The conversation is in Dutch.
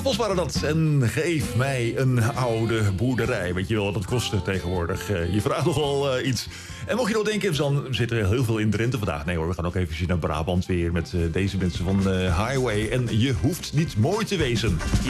Truffels waren dat. En geef mij een oude boerderij. Weet je wel wat dat kostte tegenwoordig? Je vraagt nogal iets. En mocht je nog denken, dan zit er heel veel in Drenthe vandaag. Nee hoor, we gaan ook even naar Brabant weer met deze mensen van Highway. En je hoeft niet mooi te wezen.